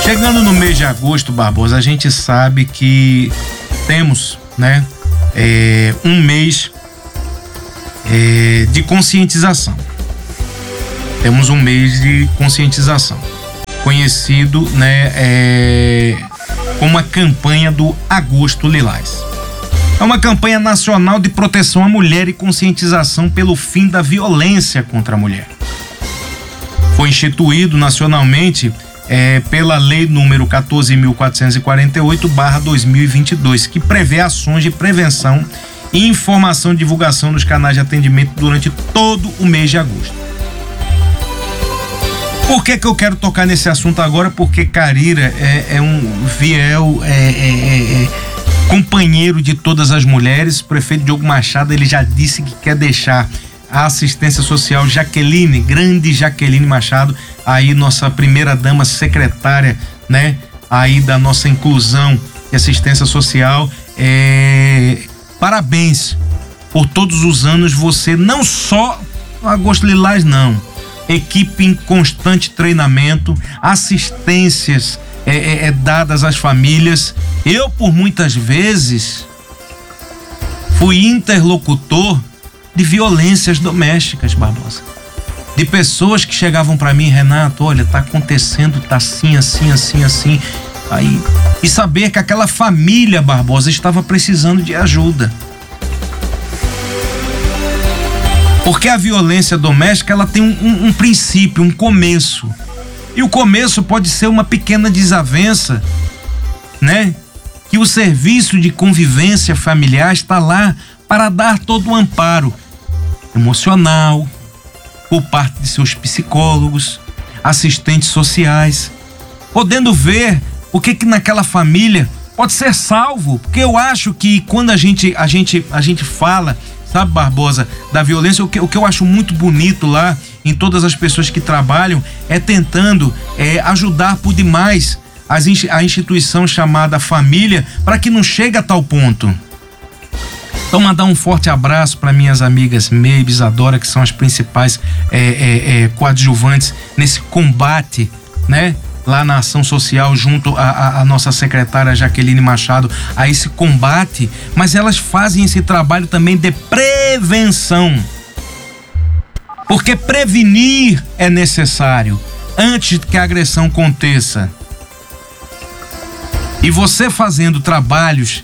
Chegando no mês de agosto, Barbosa, a gente sabe que temos, né, um mês de conscientização. Temos um mês de conscientização, conhecido, né, como a campanha do Agosto Lilás. É uma campanha nacional de proteção à mulher e conscientização pelo fim da violência contra a mulher. Foi instituído nacionalmente pela Lei número 14.448/2022, que prevê ações de prevenção e informação e divulgação nos canais de atendimento durante todo o mês de agosto. Por que eu quero tocar nesse assunto agora? Porque Carira é um fiel companheiro de todas as mulheres. O prefeito Diogo Machado, ele já disse que quer deixar a assistência social Jaqueline, grande Jaqueline Machado, aí nossa primeira dama secretária, né, aí da nossa inclusão e assistência social. Parabéns por todos os anos, você não só no Agosto Lilás, não, equipe em constante treinamento, assistências dadas às famílias. Eu, por muitas vezes, fui interlocutor de violências domésticas, Barbosa. De pessoas que chegavam para mim: Renato, olha, tá acontecendo, tá assim. Aí, e saber que aquela família, Barbosa, estava precisando de ajuda. Porque a violência doméstica, ela tem um princípio, um começo. E o começo pode ser uma pequena desavença, né? Que o serviço de convivência familiar está lá para dar todo o amparo emocional, por parte de seus psicólogos, assistentes sociais, podendo ver o que naquela família pode ser salvo. Porque eu acho que quando a gente fala, sabe, Barbosa, da violência, o que eu acho muito bonito lá em todas as pessoas que trabalham é tentando ajudar por demais a instituição chamada família, para que não chegue a tal ponto. Então, mandar um forte abraço para minhas amigas Meib e Isadora, que são as principais coadjuvantes nesse combate, né? Lá na ação social, junto à nossa secretária Jaqueline Machado, a esse combate, mas elas fazem esse trabalho também de prevenção. Porque prevenir é necessário antes que a agressão aconteça. E você fazendo trabalhos,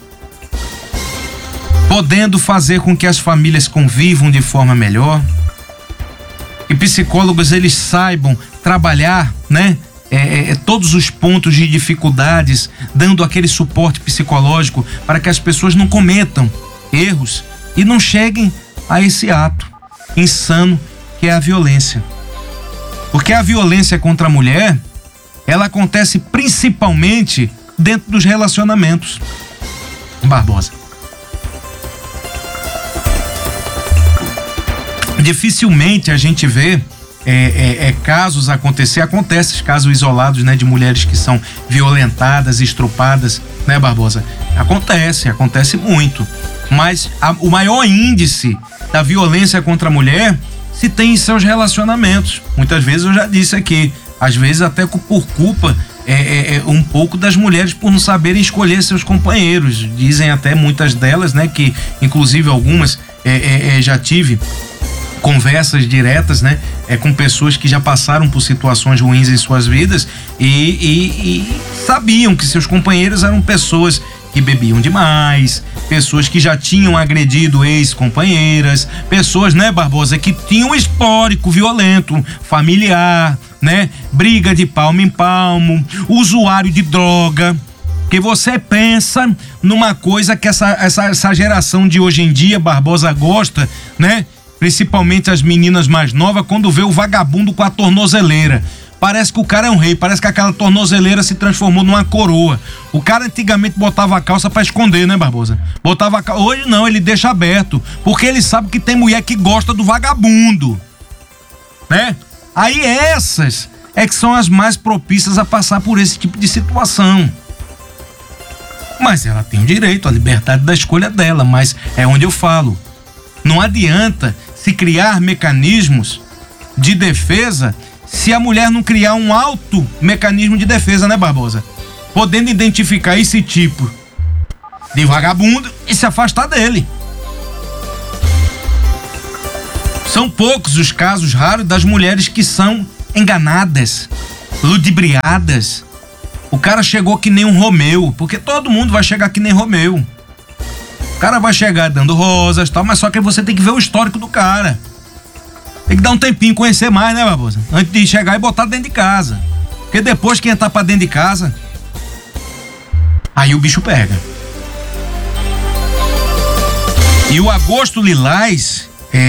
podendo fazer com que as famílias convivam de forma melhor, e psicólogos, eles saibam trabalhar, né? Todos os pontos de dificuldades, dando aquele suporte psicológico para que as pessoas não cometam erros e não cheguem a esse ato insano que é a violência. Porque a violência contra a mulher, ela acontece principalmente dentro dos relacionamentos, Barbosa. Dificilmente a gente vê casos acontecem casos isolados, né, de mulheres que são violentadas, estrupadas, né, Barbosa? Acontece muito, mas o maior índice da violência contra a mulher se tem em seus relacionamentos. Muitas vezes eu já disse aqui, às vezes até por culpa um pouco das mulheres por não saberem escolher seus companheiros. Dizem até muitas delas, né, que inclusive algumas já tive conversas diretas, né, com pessoas que já passaram por situações ruins em suas vidas e sabiam que seus companheiros eram pessoas que bebiam demais, pessoas que já tinham agredido ex-companheiras, pessoas, né, Barbosa, que tinham histórico violento, familiar, né, briga de palmo em palmo, usuário de droga. Que você pensa numa coisa que essa geração de hoje em dia, Barbosa, gosta, né? Principalmente as meninas mais novas, quando vê o vagabundo com a tornozeleira. Parece que o cara é um rei, parece que aquela tornozeleira se transformou numa coroa. O cara antigamente botava a calça pra esconder, né, Barbosa? Hoje não, ele deixa aberto, porque ele sabe que tem mulher que gosta do vagabundo, né? Aí essas que são as mais propícias a passar por esse tipo de situação. Mas ela tem o direito, a liberdade da escolha dela, mas é onde eu falo. Não adianta se criar mecanismos de defesa se a mulher não criar um alto mecanismo de defesa, né, Barbosa? Podendo identificar esse tipo de vagabundo e se afastar dele. São poucos os casos raros das mulheres que são enganadas, ludibriadas. O cara chegou que nem um Romeu, porque todo mundo vai chegar que nem Romeu. O cara vai chegar dando rosas e tal, mas só que você tem que ver o histórico do cara. Tem que dar um tempinho, conhecer mais, né, Barbosa? Antes de chegar e botar dentro de casa. Porque depois que entrar pra dentro de casa, aí o bicho pega. E o Agosto Lilás,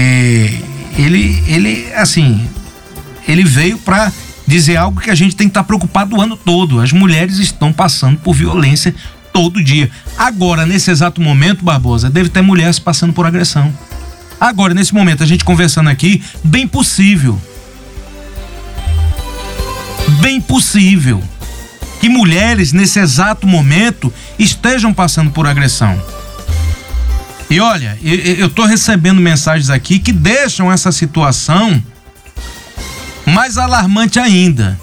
ele veio pra dizer algo que a gente tem que estar preocupado o ano todo. As mulheres estão passando por violência todo dia. Agora, nesse exato momento, Barbosa, deve ter mulheres passando por agressão. Agora, nesse momento, a gente conversando aqui, bem possível que mulheres, nesse exato momento, estejam passando por agressão. E olha, eu tô recebendo mensagens aqui que deixam essa situação mais alarmante ainda.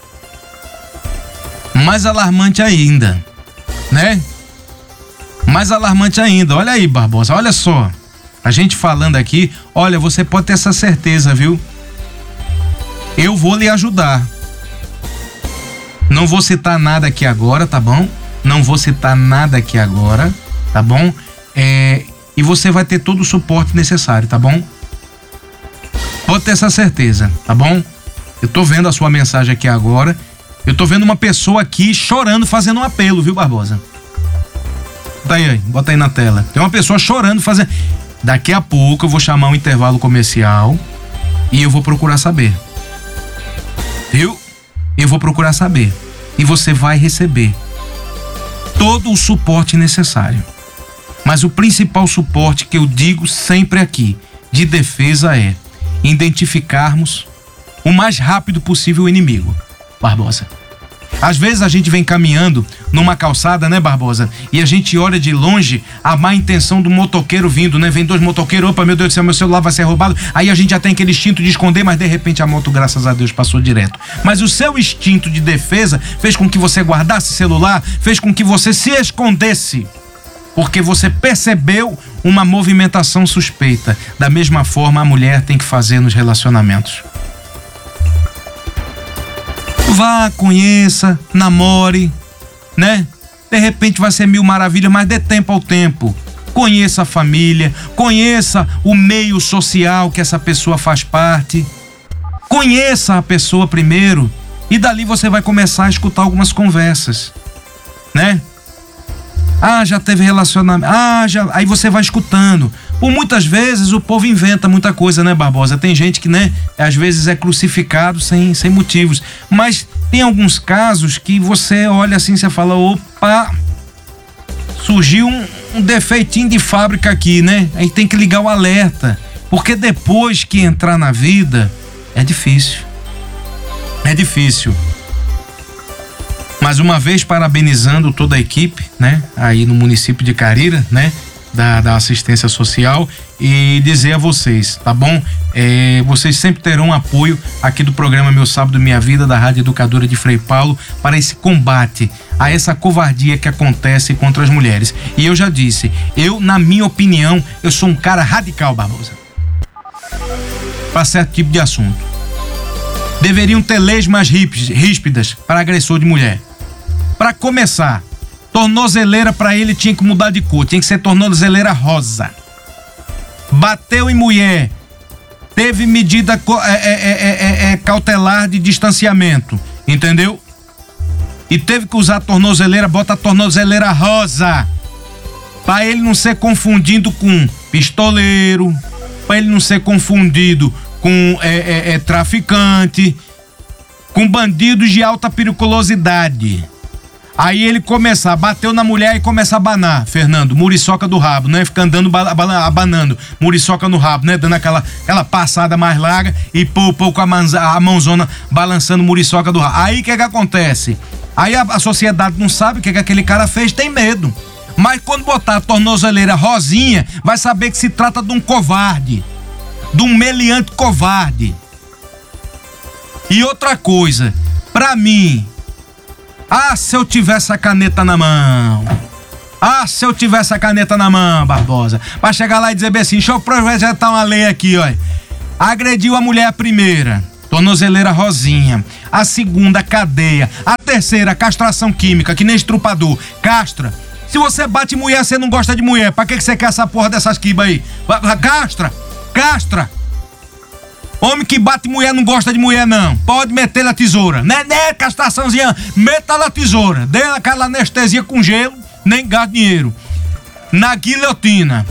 Mais alarmante ainda, né? Mais alarmante ainda. Olha aí, Barbosa, olha só. A gente falando aqui, olha, você pode ter essa certeza, viu? Eu vou lhe ajudar. Não vou citar nada aqui agora, tá bom? Não vou citar nada aqui agora, tá bom? E você vai ter todo o suporte necessário, tá bom? Pode ter essa certeza, tá bom? Eu tô vendo a sua mensagem aqui agora. Eu tô vendo uma pessoa aqui chorando, fazendo um apelo, viu, Barbosa? Bota aí na tela. Tem uma pessoa chorando, fazendo... Daqui a pouco eu vou chamar um intervalo comercial e eu vou procurar saber. Viu? Eu vou procurar saber. E você vai receber todo o suporte necessário. Mas o principal suporte que eu digo sempre aqui, de defesa, é identificarmos o mais rápido possível o inimigo, Barbosa. Às vezes a gente vem caminhando numa calçada, né, Barbosa? E a gente olha de longe a má intenção do motoqueiro vindo, né? Vem dois motoqueiros, opa, meu Deus do céu, meu celular vai ser roubado. Aí a gente já tem aquele instinto de esconder, mas de repente a moto, graças a Deus, passou direto. Mas o seu instinto de defesa fez com que você guardasse celular, fez com que você se escondesse, porque você percebeu uma movimentação suspeita. Da mesma forma, a mulher tem que fazer nos relacionamentos. Vá, conheça, namore, né? De repente vai ser mil maravilhas, mas dê tempo ao tempo. Conheça a família, conheça o meio social que essa pessoa faz parte. Conheça a pessoa primeiro e dali você vai começar a escutar algumas conversas, né? Ah, já teve relacionamento. Aí você vai escutando. Por muitas vezes o povo inventa muita coisa, né, Barbosa? Tem gente que, né, às vezes é crucificado sem motivos. Mas tem alguns casos que você olha assim e você fala, opa, surgiu um defeitinho de fábrica aqui, né? Aí tem que ligar o alerta. Porque depois que entrar na vida, é difícil. É difícil. Mais uma vez, parabenizando toda a equipe, né? Aí no município de Carira, né? Da assistência social, e dizer a vocês, tá bom? Vocês sempre terão apoio aqui do programa Meu Sábado Minha Vida, da Rádio Educadora de Frei Paulo, para esse combate a essa covardia que acontece contra as mulheres. E eu já disse, na minha opinião, eu sou um cara radical, Barbosa, para certo tipo de assunto. Deveriam ter leis mais ríspidas para agressor de mulher. Para começar, tornozeleira para ele tinha que mudar de cor, tinha que ser tornozeleira rosa. Bateu em mulher, teve medida cautelar de distanciamento, entendeu? E teve que usar tornozeleira, bota a tornozeleira rosa, para ele não ser confundido com pistoleiro, para ele não ser confundido com traficante, com bandidos de alta periculosidade. Aí ele bateu na mulher e começa a abanar, Fernando, muriçoca do rabo, né? Fica andando, abanando, muriçoca no rabo, né? Dando aquela passada mais larga e pouco a mãozona balançando muriçoca do rabo. Aí o que acontece? Aí a sociedade não sabe o que aquele cara fez, tem medo. Mas quando botar a tornozeleira rosinha, vai saber que se trata de um covarde, de um meliante covarde. E outra coisa, pra mim, se eu tivesse a caneta na mão, Barbosa, pra chegar lá e dizer bem assim, deixa eu projetar uma lei aqui, ó. Agrediu a mulher a primeira, tornozeleira rosinha. A segunda, cadeia. A terceira, castração química, que nem estrupador. Castra. Se você bate mulher, você não gosta de mulher. Pra que você quer essa porra dessas quibas aí? Castra. Homem que bate mulher não gosta de mulher, não. Pode meter na tesoura. Né, castraçãozinha, meta na tesoura. Dê aquela anestesia com gelo, nem gasta dinheiro. Na guilhotina.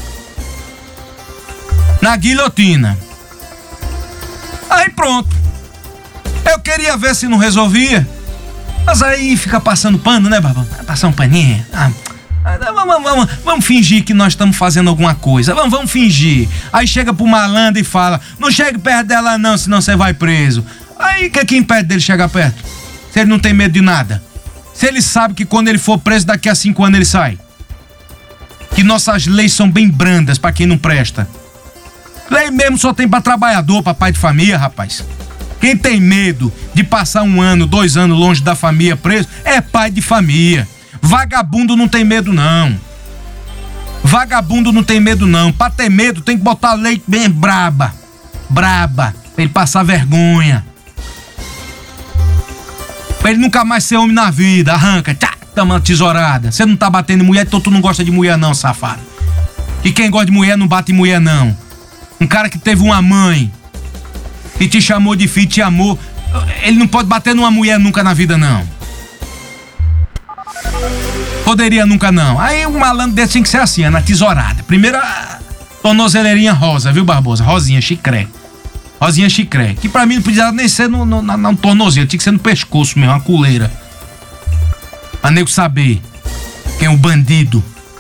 Aí pronto. Eu queria ver se não resolvia. Mas aí fica passando pano, né, Barbão? Passar um paninho. Vamos fingir que nós estamos fazendo alguma coisa. Vamos fingir. Aí chega pro malandro e fala: não chegue perto dela não, senão você vai preso. Aí que impede dele chegar perto? Se ele não tem medo de nada. Se ele sabe que quando ele for preso daqui a 5 anos ele sai. Que nossas leis são bem brandas pra quem não presta. Lei mesmo só tem pra trabalhador, pra pai de família, rapaz. Quem tem medo de passar 1 ano, 2 anos longe da família preso é pai de família. Vagabundo não tem medo, não. Pra ter medo tem que botar a lei bem braba. Pra ele passar vergonha. Pra ele nunca mais ser homem na vida. Arranca, toma uma tesourada. Você não tá batendo em mulher, então tu não gosta de mulher não, safado. E quem gosta de mulher não bate em mulher não. Um cara que teve uma mãe que te chamou de filho, te amou, ele não pode bater numa mulher nunca na vida, não. Poderia nunca, não. Aí um malandro desse tinha que ser assim, na tesourada. Primeiro a tornozeleirinha rosa, viu, Barbosa? Rosinha chicré. Que pra mim não podia nem ser no tornozelo, tinha que ser no pescoço mesmo, uma coleira. Pra nego saber quem é o bandido.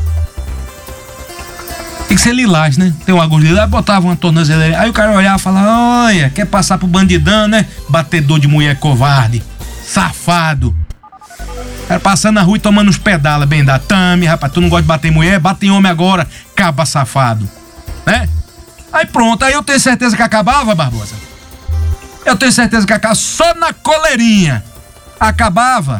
Tem que ser lilás, né? Tem um agulho lilás, botava uma tornozeleira. Aí o cara olhava e falava: olha, quer passar pro bandidão, né? Batedor de mulher covarde, safado. Cara passando na rua e tomando uns pedalas bem da tame, rapaz, tu não gosta de bater em mulher? Bate em homem agora, caba safado, né? Aí pronto, aí eu tenho certeza que acabava, Barbosa. Eu tenho certeza que acabava, só na coleirinha acabava.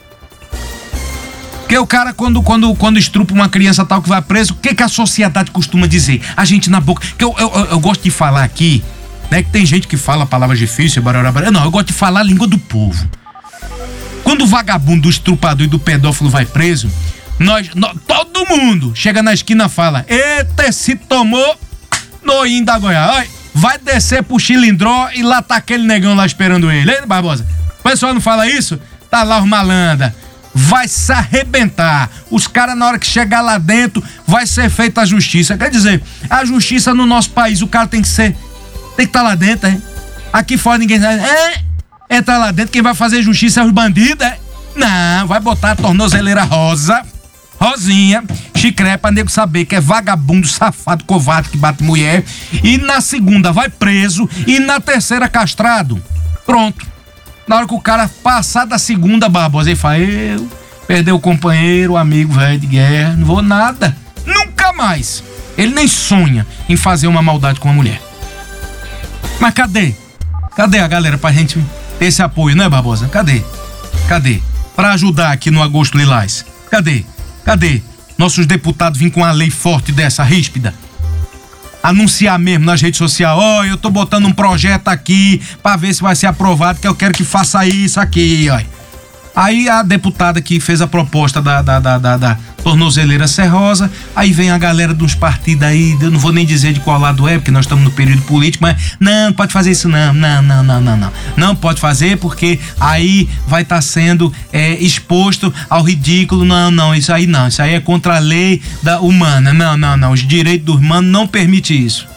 Porque o cara, quando estrupa uma criança tal que vai preso, o que a sociedade costuma dizer? A gente na boca, que eu gosto de falar aqui, né? Que tem gente que fala palavras difíceis, não, eu gosto de falar a língua do povo. Quando o vagabundo, do estrupador e do pedófilo vai preso, todo mundo chega na esquina e fala: eita, se tomou noinho da Goiás. Vai descer pro Chilindró e lá tá aquele negão lá esperando ele. Hein, Barbosa? O pessoal não fala isso? Tá lá os malandra. Vai se arrebentar. Os caras, na hora que chegar lá dentro, vai ser feita a justiça. Quer dizer, a justiça no nosso país, o cara tem que estar lá dentro, hein? Aqui fora ninguém sabe. Entra lá dentro, quem vai fazer justiça é os bandidos, é? Não, vai botar a tornozeleira rosinha, chicré, pra nego saber que é vagabundo, safado, covarde que bate mulher. E na segunda vai preso e na terceira castrado. Pronto. Na hora que o cara passar da segunda, Barbosa, ele fala: eu perdeu o companheiro, o amigo velho de guerra, não vou nada. Nunca mais. Ele nem sonha em fazer uma maldade com a mulher. Mas cadê? Cadê a galera pra gente ter esse apoio, né, Barbosa? Cadê? Pra ajudar aqui no Agosto Lilás. Cadê? Nossos deputados vêm com uma lei forte dessa, ríspida. Anunciar mesmo nas redes sociais: ó, eu tô botando um projeto aqui pra ver se vai ser aprovado, que eu quero que faça isso aqui, ó. Aí a deputada que fez a proposta da tornozeleira serrosa, aí vem a galera dos partidos aí, eu não vou nem dizer de qual lado é, porque nós estamos no período político, mas não pode fazer isso não. Não pode fazer, porque aí vai estar sendo exposto ao ridículo. Não, isso aí não, isso aí é contra a lei humana. Não, os direitos do humano não permitem isso.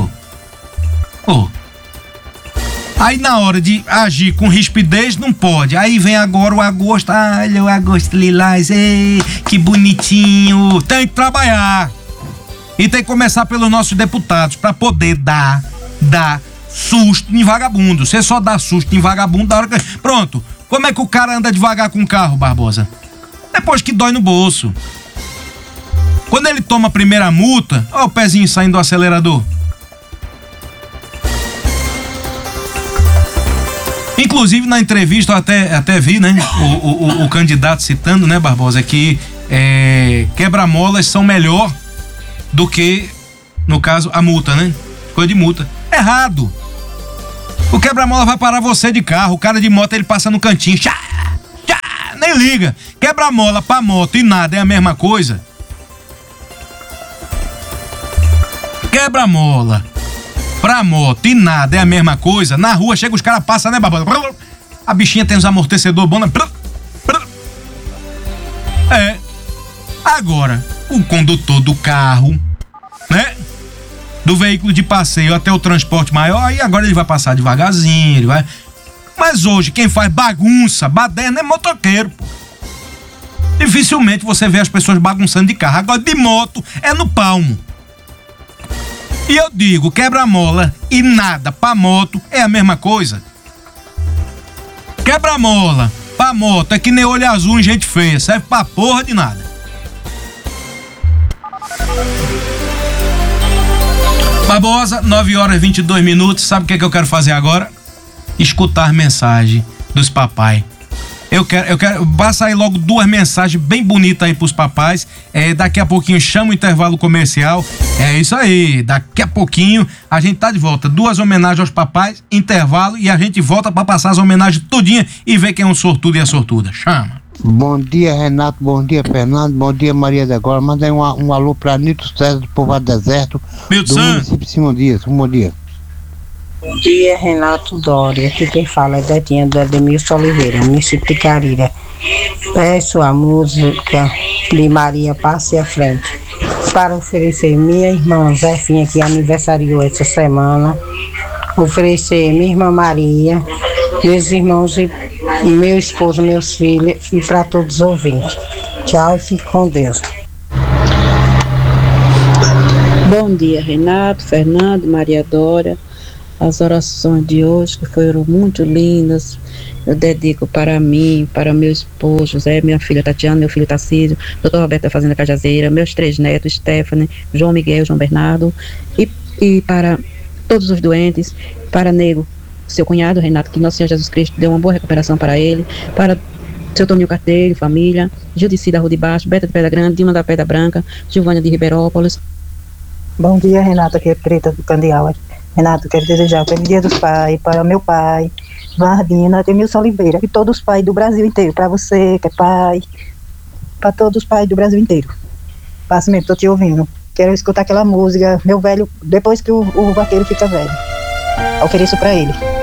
Aí na hora de agir com rispidez, não pode. Aí vem agora o agosto. Olha o Agosto Lilás, ei, que bonitinho. Tem que trabalhar. E tem que começar pelos nossos deputados, pra poder dar susto em vagabundo. Você só dá susto em vagabundo da hora que... Pronto. Como é que o cara anda devagar com o carro, Barbosa? Depois que dói no bolso. Quando ele toma a primeira multa, ó o pezinho saindo do acelerador. Inclusive, na entrevista, eu até vi, né? O candidato citando, né, Barbosa, que quebra-molas são melhor do que, no caso, a multa, né? Coisa de multa. Errado. O quebra-mola vai parar você de carro, o cara de moto, ele passa no cantinho, nem liga. Quebra-mola pra moto e nada é a mesma coisa. Quebra-mola pra moto e nada é a mesma coisa. Na rua chega, os caras passam, né, Barbosa? A bichinha tem uns amortecedores bons, né? Agora, o condutor do carro, né? Do veículo de passeio até o transporte maior, aí agora ele vai passar devagarzinho, ele vai... Mas hoje, quem faz bagunça, baderna, é motoqueiro, pô. Dificilmente você vê as pessoas bagunçando de carro. Agora, de moto, é no palmo. E eu digo, quebra-mola e nada pra moto é a mesma coisa. Quebra-mola pra moto é que nem olho azul em gente feia, serve pra porra de nada. Barbosa, 9h22, sabe o que eu quero fazer agora? Escutar mensagem dos papai. Eu quero passar aí logo 2 mensagens bem bonitas aí pros papais. Daqui a pouquinho chama o intervalo comercial. É isso aí, daqui a pouquinho a gente tá de volta. 2 homenagens aos papais, intervalo, e a gente volta pra passar as homenagens tudinha e ver quem é um sortudo e a sortuda. Chama. Bom dia, Renato, bom dia, Fernando, bom dia, Maria da Glória. Manda aí um alô pra Nito César do Povoado Deserto, do município de Simão Dias. Um bom dia. Bom dia, Renato Dória. Aqui quem fala é Betinha do Edmilson Oliveira, município de Carira. Peço a música de Maria Passe à Frente para oferecer minha irmã Zefinha, que aniversariou essa semana, oferecer minha irmã Maria, meus irmãos e meu esposo, meus filhos, e para todos os ouvintes. Tchau e fique com Deus. Bom dia, Renato, Fernando, Maria Dória. As orações de hoje, que foram muito lindas, eu dedico para mim, para meu esposo José, minha filha Tatiana, meu filho Tarcísio, doutor Roberto da Fazenda Cajazeira, meus 3 netos, Stephanie, João Miguel, João Bernardo, e para todos os doentes, para Nego, seu cunhado Renato, que Nosso Senhor Jesus Cristo deu uma boa recuperação para ele, para seu Toninho Carteiro, família, Judici da Rua de Baixo, Beta de Pedra Grande, Dilma da Pedra Branca, Giovânia de Ribeirópolis. Bom dia, Renato, aqui é Preta do Candial. Renato, quero desejar o feliz dia dos pais para meu pai, Vardina, Edmilson Oliveira, e todos os pais do Brasil inteiro, para você que é pai, para todos os pais do Brasil inteiro. Passo mesmo, tô te ouvindo. Quero escutar aquela música, meu velho, depois que o vaqueiro fica velho. Ofereço para ele.